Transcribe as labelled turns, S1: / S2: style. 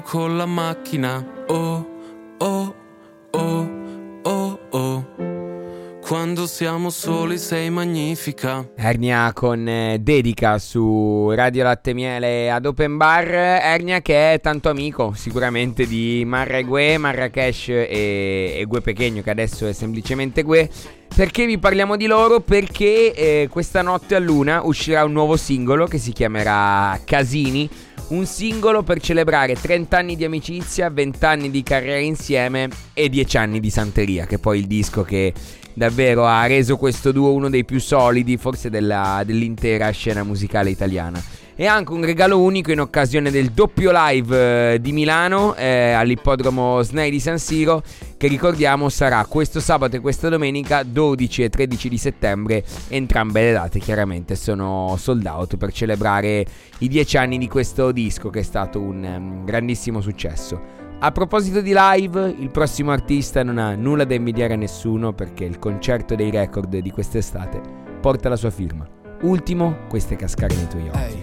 S1: con la macchina, oh, oh, oh, oh, oh. Quando siamo soli sei magnifica.
S2: Ernia con dedica su Radio Latte Miele ad Open Bar. Ernia che è tanto amico sicuramente di Marra e Gue, Marrakesh e Gue Pequeño, che adesso è semplicemente Gue. Perché vi parliamo di loro? Perché questa notte a luna uscirà un nuovo singolo che si chiamerà Casini. Un singolo per celebrare 30 anni di amicizia, 20 anni di carriera insieme e 10 anni di santeria, che è poi il disco che davvero ha reso questo duo uno dei più solidi forse dell'intera scena musicale italiana. E anche un regalo unico in occasione del doppio live di Milano all'ippodromo SNAI di San Siro, che ricordiamo sarà questo sabato e questa domenica 12 e 13 di settembre. Entrambe le date chiaramente sono sold out per celebrare i 10 anni di questo disco che è stato un grandissimo successo. A proposito di live, il prossimo artista non ha nulla da invidiare a nessuno, perché il concerto dei record di quest'estate porta la sua firma. Ultimo, queste cascare nei tuoi occhi.